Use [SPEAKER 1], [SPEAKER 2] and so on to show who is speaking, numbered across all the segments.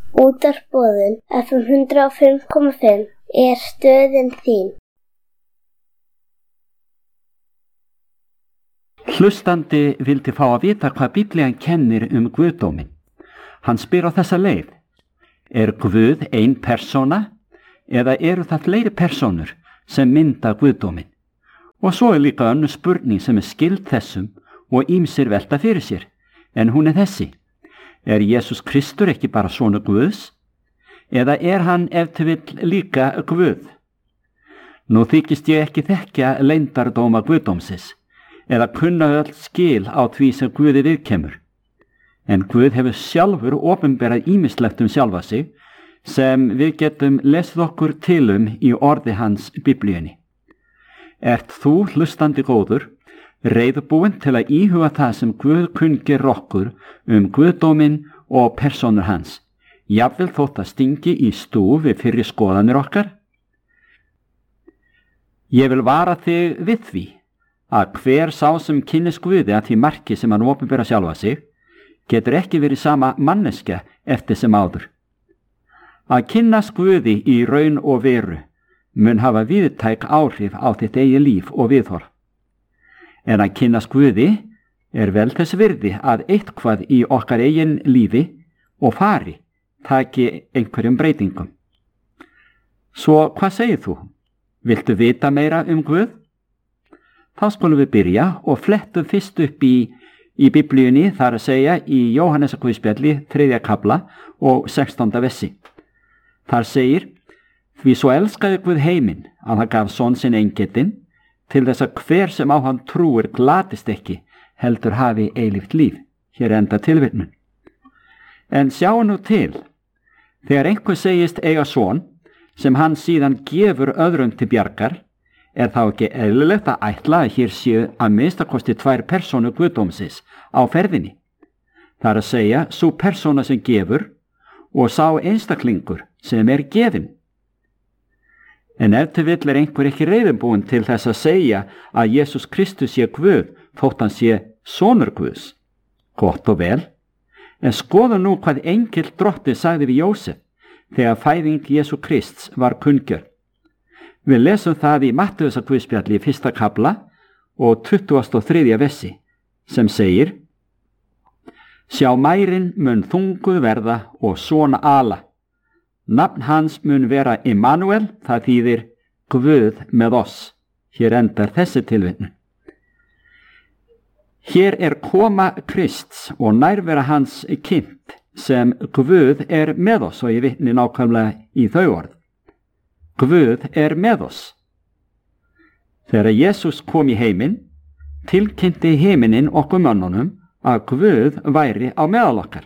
[SPEAKER 1] Útvarpsboðun FM 105,5 er stöðin þín.
[SPEAKER 2] Hlustandi vildi fá að vita hvað Biblían kennir guðdóminn. Hann spyr á þessa leið: Er Guð ein persóna eða eru það fleiri persónur sem mynda guðdóminn? Og svo er líka önnur spurning sem er skyld þessum og ýmsir velta fyrir sér, en hún er þessi: Er Jesús Kristur ekki bara sonur Guðs? Eða er hann ef til vill líka Guð? Nú þykist ég ekki þekkja leyndardóma guðdómsins, eða kunna öll skil á því sem Guði viðkemur. En Guð hefur sjálfur opinberað ýmislegt sjálfa sig, sem við getum lesið okkur til í orði hans Biblíunni. Ert þú, hlustandi góður, reiðubúinn til að íhuga það sem Guð kunngerir okkur guðdóminn og persónur hans, jafnvel þótt að stingi í stúf við fyrri skoðanir okkar? Ég vil vara þig við því að hver sá sem kynnist Guði að því marki sem hann opinbera sjálfa sig, getur ekki verið sama manneskja eftir sem áður. Að kynnast Guði í raun og veru mun hafa víðtæk áhrif á þitt eigið líf og viðhorf. En að kynnast Guði er vel þess virði að eitthvað í okkar eigin lífi og fari taki einhverjum breytingum. Svo hvað segir þú? Viltu vita meira Guð? Þá skulum við byrja og flettum fyrst upp í Biblíunni, þar að segja í Jóhannesarguðspjalli 3. kafla og 16. versi. Þar segir: Því svo elskaði Guð heiminn að hann gaf son sinn eingetinn, til þess að hver sem á hann trúir glatist ekki, heldur hafi eilíft líf. Hér enda tilvitnun. En sjáu nú til, þegar einhver segist eiga son, sem hann síðan gefur öðrum til bjargar, er þá ekki eðlilegt að ætla að hér séu að minnstakosti 2 persónur guðdómsins á ferðinni. Það er að segja, sú persóna sem gefur og sá einstaklingur sem er gefinn. En ef til vill er einhver ekki reiðubúinn til þess að segja að Jesús Kristus sé Guð þótt hann sé sonur Guðs. Gott og vel, en skoðu nú hvað engill drottinn sagði við Jósef þegar fæðing Jesú Krists var kunngjörð. Við lesum það í Mattheusarguðspjalli 1. kafla og 23. versi, sem segir: Sjá, mærin mun þunguð verða og son ala. Nafn hans mun vera Immanuel, það þýðir Guð með oss. Hér endar þessi tilvitnun. Hér er koma Krists og nærvera hans kynnt sem Guð er með oss, og ég vitni nákvæmlega í þau orð. Guð er með oss. Þegar Jesús kom í heiminn, tilkynnti heiminin okkur mönnunum að Guð væri á meðal okkar.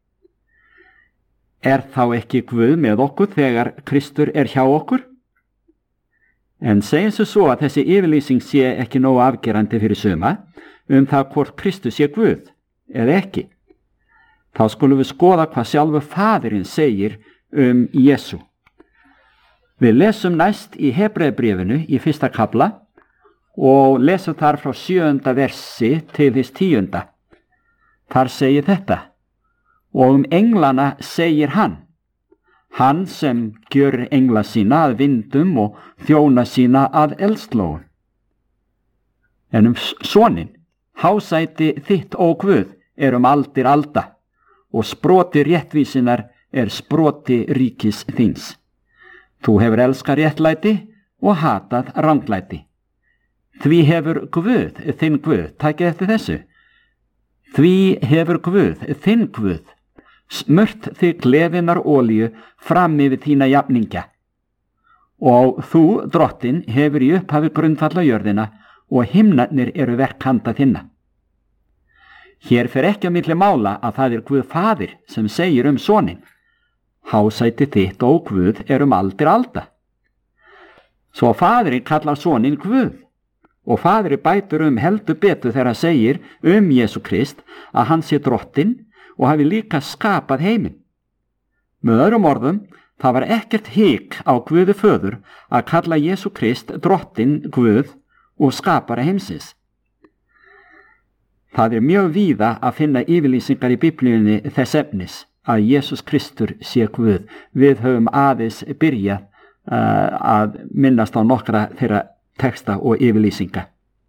[SPEAKER 2] Er þá ekki Guð með okkur þegar Kristur er hjá okkur? En segjum svo að þessi yfirlýsing sé ekki nógu afgerandi fyrir suma það hvort Kristus sé Guð eða ekki. Þá skulum við skoða hvað sjálfur Faðirinn segir Jesú. Við lesum næst í Hebreabréfinu í 1. kafla og lesum þar frá 7. versi til þess 10. Þar segir þetta: Og englana segir hann sem gjör engla sína að vindum og þjóna sína að eldslógum. En soninn, hásæti þitt, ó Guð, er aldir alda, og sproti réttvísinar er sproti ríkis þíns. Þú hefur elskað réttlæti og hatað ranglæti. Því hefur Guð, þinn Guð, takið eftir þessu, því hefur Guð, þinn Guð, smurt þig gleðinnar olíu fram yfir þína jafningja. Og þú, drottinn, hefur í upphafi grundvalla jörðina og himnarnir eru verk handa þinna. Hér fer ekki á milli mála að það er Guð Faðir sem segir soninn: Hásæti þitt, ó Guð, er aldir alda. Svo Faðirinn kallar soninn Guð, og Faðirinn bætur heldur betur þegar hann segir Jesú Krist að hann sé drottinn og hafi líka skapað heiminn. Með öðrum orðum, það var ekkert hik á Guði föður að kalla Jesú Krist drottinn Guð og skapara heimsins. Það er mjög víða að finna yfirlýsingar í Biblíunni þess efnis að Jesús Kristur sé Guð. Við höfum aðeins byrjað að minnast á nokkra þeirra texta og yfirlýsinga.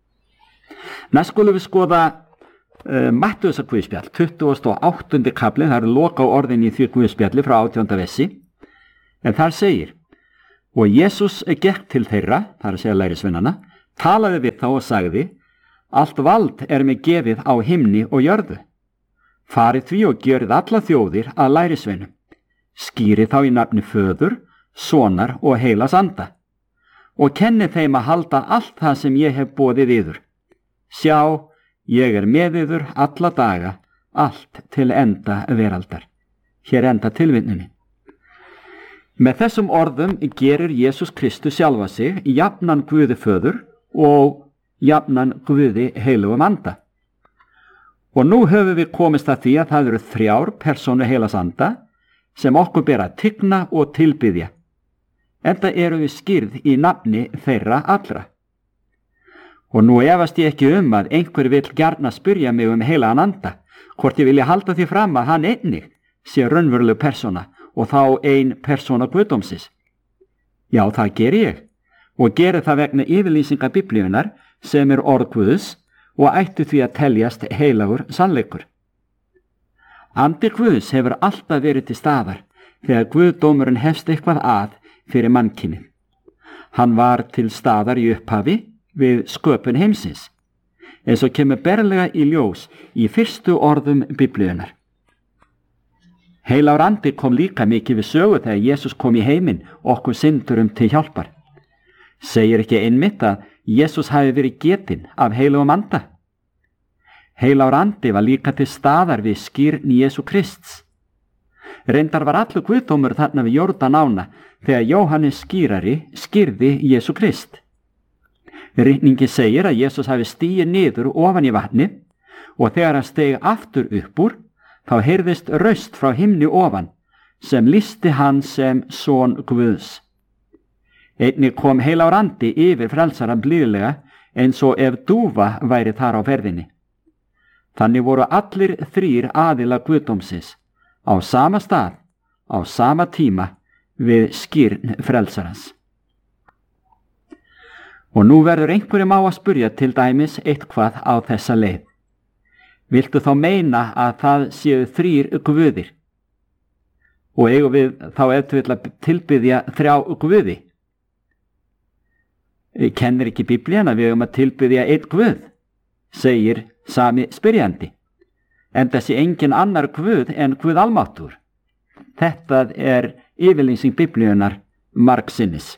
[SPEAKER 2] Næst skulum við skoða Mattheusar guðspjall, 28. kafli, það eru loka á orðin í því guðspjalli frá 18. versi, en þar segir: og Jesús gekk til þeirra, það er að segja lærisveinana, talaði við þá og sagði: allt vald er mér gefið á himni og jörðu. Farið því og gjörið alla þjóðir að lærisveinum. Skýrið þá í nafni Föður, Sonar og Heilags Anda, og kennið þeim að halda allt það sem ég hef boðið yður. Sjá, ég er með yður alla daga, allt til enda veraldar. Hér enda tilvitnunin. Með þessum orðum gerir Jesús Kristus sjálfa sig jafnan Guði Föður og jafnan Guði Heilagum Anda. Og nú höfum við komist að því að það eru 3 persónur Heilags Anda sem okkur ber að tigna og tilbiðja. Enda eru við skýrð í nafni þeirra allra. Og nú efast ég ekki að einhver vill gjarna spyrja mig Heilagan Anda, hvort ég vilja halda því fram að hann einnig sé raunveruleg persóna og þá ein persóna Guðdómsins. Já, það geri ég, og geri það vegna yfirlýsinga Biblíunnar sem er orð Guðs og ættu því að teljast heilagur sannleikur. Andi Guðs hefur alltaf verið til staðar þegar Guðdómurinn hefst eitthvað að fyrir mannkynið. Hann var til staðar í upphafi við sköpun heimsins, eins og kemur berlega í ljós í fyrstu orðum Biblíunnar. Heilagur Andi kom líka mikið við sögu þegar Jesús kom í heiminn okkur syndurum til hjálpar. Segir ekki einmitt að Jesús hafi verið getinn af Heilagum Anda? Heilagur Andi var líka til staðar við skírn Jesú Krists. Reyndar var allur Guðdómur þarna við Jórdan ána þegar Jóhannes skírari skírði Jesú Krist. Ritningi segir að Jesús hafi stigið niður ofan í vatni og þegar hann steig aftur upp úr, þá heyrðist raust frá himni ofan sem lýsti hann sem son Guðs. Einnig kom Heilagur Andi yfir frelsarann blíðlega eins og ef dúfa væri þar á ferðinni. Þannig voru allir 3 aðila Guðdómsins á sama stað, á sama tíma við skírn frelsarans. Og nú verður einhverjum á að spyrja til dæmis eitthvað á þessa leið. Viltu þá meina að það séu 3 guðir? Og eigum við þá eftir að tilbiðja 3 guði? Kennir ekki Biblían að við eigum að tilbiðja 1 guð, segir sami spyrjandi. En þessi engin annar guð en Guð almáttugur. Þetta er yfirlýsing Biblíunnar margsinnis.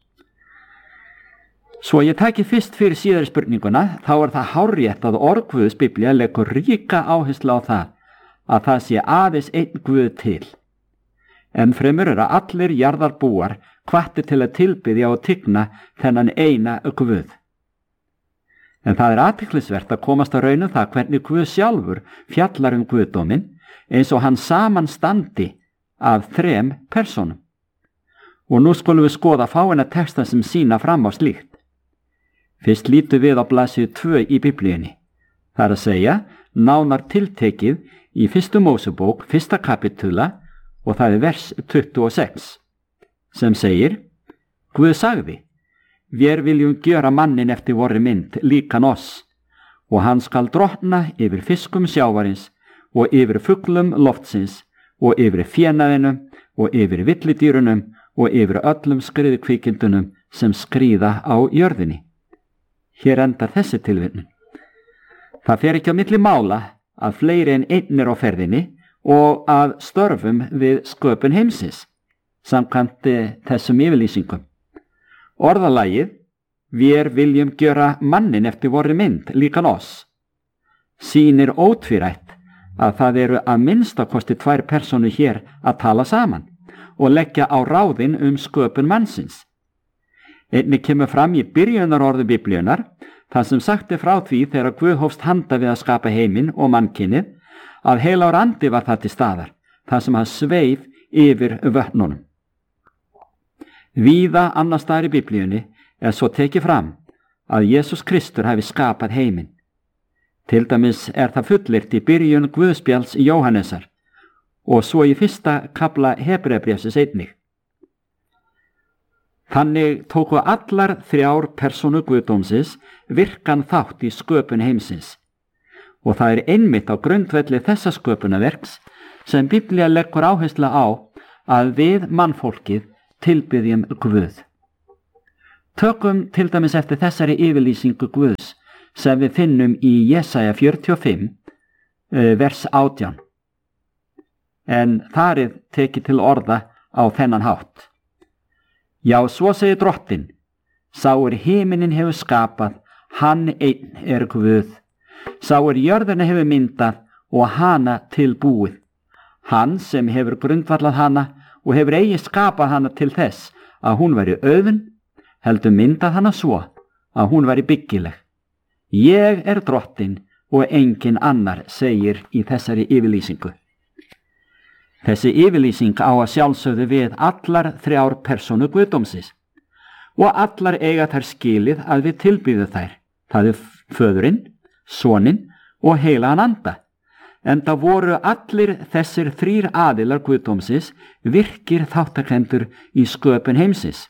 [SPEAKER 2] Svo ég taki fyrst fyrir síðari spurninguna, þá er það hárrétt að orð Guðs Biblía leggur ríka áherslu á það að það sé aðeins 1 guð til. En fremur eru allir jarðarbúar hvattir til að tilbiðja og tigna þennan eina guð. En það er athyglisvert að komast að raun það hvernig Guð sjálfur fjallar Guðdóminn eins og hann samanstandi af 3 persónum. Og nú skulum við skoða fáeina texta sem sýna fram á slíkt. Fyrst lítum við á blaðsíðu 2 í Biblíunni. Það er að segja, nánar tiltekið í 1. Mósebók, 1. kapitula og það er vers 26, sem segir: Guð sagði: Vér viljum gjöra mannin eftir vorri mynd, líkan oss, og hann skal drottna yfir fiskum sjávarins og yfir fuglum loftsins og yfir fénaðinum og yfir villidýrunum og yfir öllum skriðkvikindunum sem skríða á jörðinni. Hér endar þessi tilvitnun. Það fer ekki á milli mála að fleiri en einn er á ferðinni og að störfum við sköpun heimsins, samkvæmt þessum yfirlýsingum. Orðalagið, vér viljum gjöra mannin eftir vorri mynd, líkan oss, sýnir ótvírætt að það eru að minnstakosti 2 persónur hér að tala saman og leggja á ráðin sköpun mannsins. Einnig kemur fram í byrjunarorðu Biblíunnar, þar sem sagt er frá því þegar Guð hófst handa við að skapa heiminn og mannkynið, að Heilagur Andi var það til staðar, þar sem hann sveif yfir vötnunum. Víða annars staðar í Biblíunni er svo tekið fram að Jesús Kristur hafi skapað heiminn. Til dæmis er það fullyrt í byrjun Guðspjalls Jóhannesar og svo í 1. kafla Hebreabréfsins einnig. Þannig tóku allar 3 persónur guðdómsins virkan þátt í sköpun heimsins. Og það einmitt á grundvelli þessa sköpunarverks sem Biblía leggur áherslu á að við mannfólkið tilbiðjum Guð. Tökum til dæmis eftir þessari yfirlýsingu Guðs sem við finnum í Jesaja 45, vers 18. En þar tekið til orða á þennan hátt. Já, svo segir Drottinn, sá himinin hefur skapað, hann einn Guð. Sá jörðina hefur myndað og hana tilbúið. Hann sem hefur grundvallað hana og hefur eigi skapað hana til þess að hún væri auðn, heldur myndað hana svo að hún væri byggileg. Ég Drottinn og engin annar, segir í þessari yfirlýsingu. Þessi yfirlýsing á að sjálfsögðu við allar 3 persónur guðdómsins og allar eiga þær skilið að við tilbiðjum þær. Það Föðurinn, Soninn og heilagan anda. Enda voru allir þessir 3 aðilar guðdómsins virkir þáttakendur í sköpun heimsins.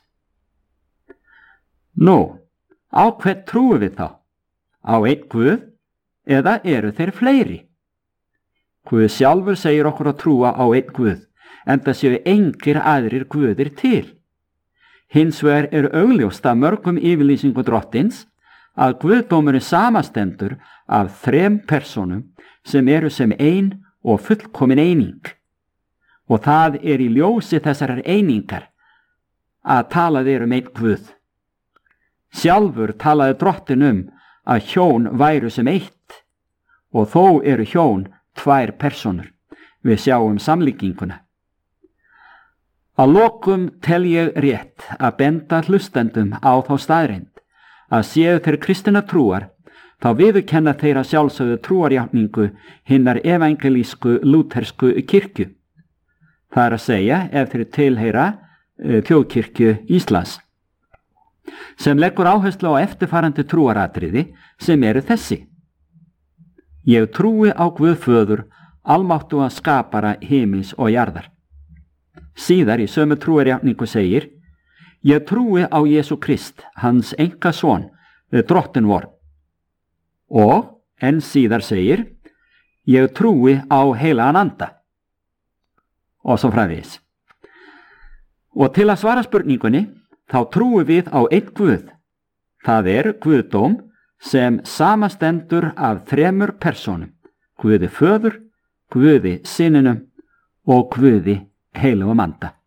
[SPEAKER 2] Nú, á hvern trúum við þá? Á einn Guð eða eru þeir fleiri? Guð sjálfur segir okkur að trúa á einn Guð, enda séu engir aðrir guðir til. Hins vegar augljóst af mörgum yfirlýsingu Drottins að guðdómurinn samastendur af 3 persónum sem eru sem ein og fullkomin eining. Og það í ljósi þessarar einingar að talað einn Guð. Sjálfur talaði Drottinn að hjón væru sem eitt og þó eru hjón 2 persónur. Við sjáum samlíkinguna. Að lokum tel ég rétt að benda hlustendum á þá staðreynd að séu þeir kristinna trúar, þá viðurkenna þeir að sjálfsögðu trúarjátningu hinnar evangelísku lúthersku kirkju. Það að segja ef þeir tilheyra þjóðkirkju Íslands, sem leggur áherslu á eftirfarandi trúaratriði sem eru þessi. Ég trúi á Guð Föður, almáttugan skapara himins og jarðar. Síðar í sömu trúarjátningu segir, ég trúi á Jesú Krist, hans einkason, Drottinn vor. Og enn síðar segir, ég trúi á heilagan anda. Og svo framvegis. Og til að svara spurningunni, þá trúum við á einn Guð. Það guðdóm sem samastendur af 3 persónum, Guði Föður, Guði Syninum og Guði heilagum anda.